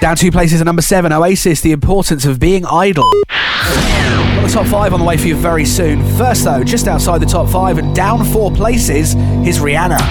Down 2 places at number 7, Oasis, The Importance of Being Idle. Got the top 5 on the way for you very soon. First though, just outside the top 5 and down 4 places, here's Rihanna.